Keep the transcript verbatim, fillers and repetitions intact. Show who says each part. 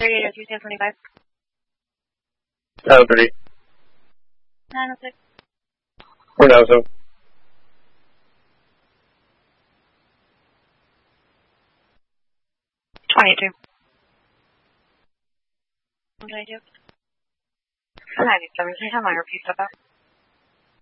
Speaker 1: eight oh two, ten twenty-five.
Speaker 2: nine oh three.
Speaker 1: nine oh six.
Speaker 2: four nine seven.
Speaker 1: twenty-two. twenty-two. ninety-seven. Can you have my repeat of that?